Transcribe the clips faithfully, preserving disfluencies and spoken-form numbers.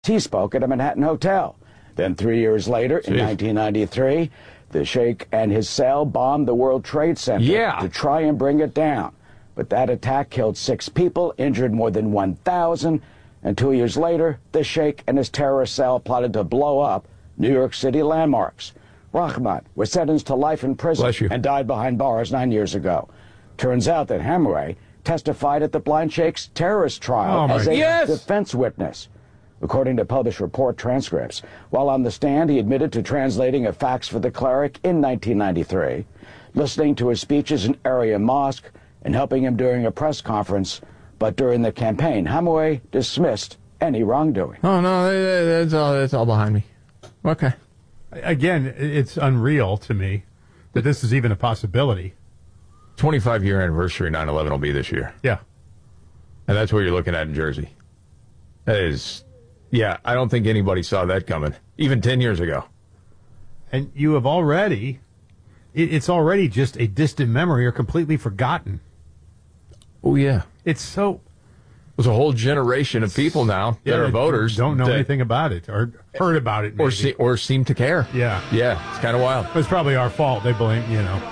He spoke at a Manhattan hotel. Then three years later, in nineteen ninety-three, the Sheikh and his cell bombed the World Trade Center yeah. to try and bring it down. But that attack killed six people, injured more than one thousand, and two years later, the Sheikh and his terrorist cell plotted to blow up New York City landmarks. Rahmat was sentenced to life in prison and died behind bars nine years ago. Turns out that Hammerway testified at the Blind Sheikh's terrorist trial oh as a yes. defense witness. According to published report transcripts, while on the stand, he admitted to translating a fax for the cleric in nineteen ninety-three, listening to his speeches in area mosque, and helping him during a press conference. But during the campaign, Hammerway dismissed any wrongdoing. Oh, no, that's all, that's all behind me. Okay. Again, it's unreal to me that this is even a possibility. twenty-five year anniversary of nine eleven will be this year. Yeah. And that's what you're looking at in Jersey. That is... Yeah, I don't think anybody saw that coming, even ten years ago. And you have already, it's already just a distant memory or completely forgotten. Oh, yeah. It's so... There's a whole generation of people now yeah, that are voters. Don't know that, anything about it or heard about it, maybe. Or, see, or seem to care. Yeah. Yeah, it's kind of wild. It's probably our fault. They blame, you know,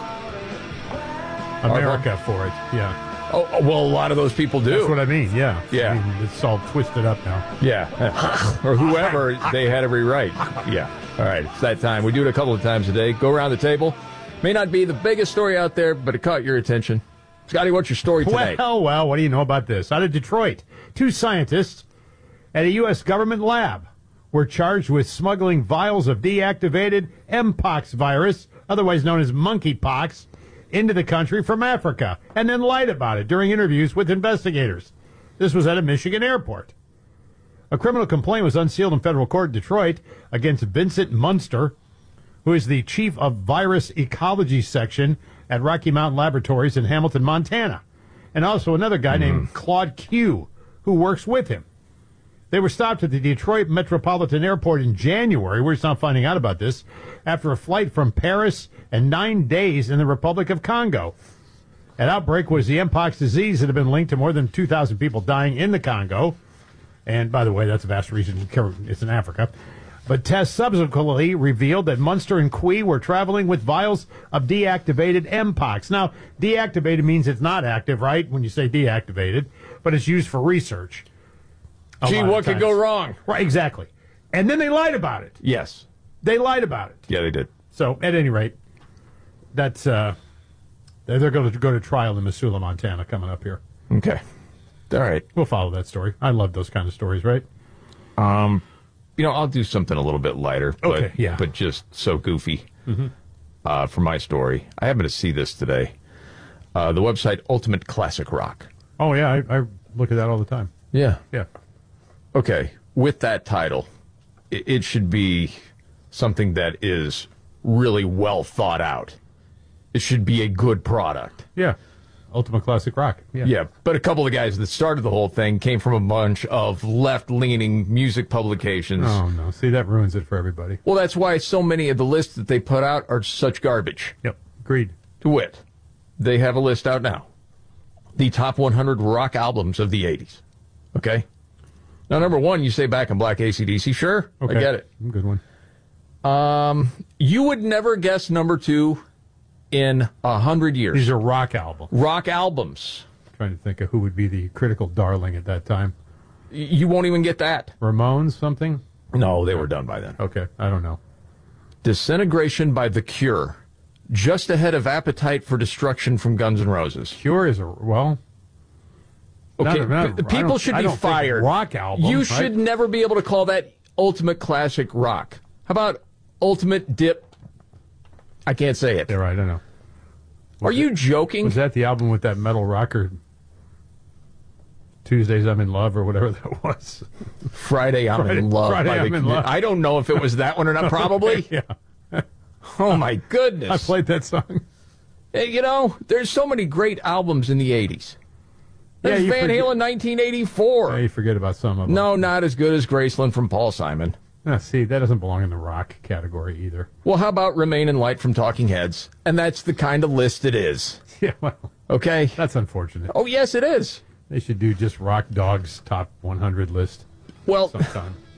America for it. Yeah. Oh, well, a lot of those people do. That's what I mean, yeah. Yeah. I mean, it's all twisted up now. Yeah. Or whoever, they had every right. Yeah. All right, it's that time. We do it a couple of times a day. Go around the table. May not be the biggest story out there, but it caught your attention. Scotty, what's your story today? Well, well, what do you know about this? Out of Detroit, two scientists at a U S government lab were charged with smuggling vials of deactivated Mpox virus, otherwise known as monkeypox, into the country from Africa, and then lied about it during interviews with investigators. This was at a Michigan airport. A criminal complaint was unsealed in federal court in Detroit against Vincent Munster, who is the chief of virus ecology section at Rocky Mountain Laboratories in Hamilton, Montana, and also another guy mm-hmm. named Claude Q, who works with him. They were stopped at the Detroit Metropolitan Airport in January. We're just now finding out about this after a flight from Paris and nine days in the Republic of Congo. An outbreak was the Mpox disease that had been linked to more than two thousand people dying in the Congo. And by the way, that's a vast region. It's in Africa. But tests subsequently revealed that Munster and Quee were traveling with vials of deactivated Mpox. Now, deactivated means it's not active, right, when you say deactivated, but it's used for research. Gee, what could go wrong? Right, exactly. And then they lied about it. Yes. They lied about it. Yeah, they did. So, at any rate, that's uh, they're going to go to trial in Missoula, Montana, coming up here. Okay. All right. We'll follow that story. I love those kind of stories, right? Um, you know, I'll do something a little bit lighter, but, okay, yeah. but just so goofy mm-hmm. uh, for my story. I happened to see this today. Uh, the website Ultimate Classic Rock. Oh, yeah, I, I look at that all the time. Yeah. Yeah. Okay, with that title, it, it should be something that is really well thought out. It should be a good product. Yeah. Ultimate Classic Rock. Yeah. Yeah, but a couple of guys that started the whole thing came from a bunch of left-leaning music publications. Oh, no. See, that ruins it for everybody. Well, that's why so many of the lists that they put out are such garbage. Yep, agreed. To wit, they have a list out now. The top one hundred rock albums of the eighties. Okay? Now, number one, you say Back in Black, A C D C. Sure, okay. I get it. Good one. Um, you would never guess number two in a hundred years. These are rock albums. Rock albums. I'm trying to think of who would be the critical darling at that time. You won't even get that. Ramones, something? No, they were done by then. Okay, I don't know. Disintegration by The Cure, just ahead of Appetite for Destruction from Guns N' Roses. Cure is a, well... Okay, not, not, people should be fired. Rock album. You right? should never be able to call that ultimate classic rock. How about ultimate dip? I can't say it. Yeah, right, I know. Was Are you it, joking? Was that the album with that metal rocker? Tuesdays I'm in Love or whatever that was. Friday I'm Friday, in Love. Friday by I'm the, in Love. I don't know if it was that one or not. Probably. Yeah. Oh my goodness! I played that song. Hey, you know, there's so many great albums in the eighties. There's yeah, Van forget, Halen nineteen eighty-four. Yeah, you forget about some of them. No, not as good as Graceland from Paul Simon. No, see, that doesn't belong in the rock category either. Well, how about Remain in Light from Talking Heads? And that's the kind of list it is. Yeah, well, okay. That's unfortunate. Oh, yes, it is. They should do just Rock Dog's top one hundred list. Well, sometime.